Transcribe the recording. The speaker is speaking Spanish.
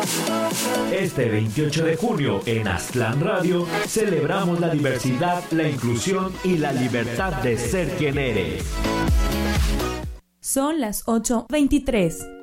Este 28 de junio en Aztlán Radio celebramos la diversidad, la inclusión y la libertad de ser quien eres. Son las 8:23.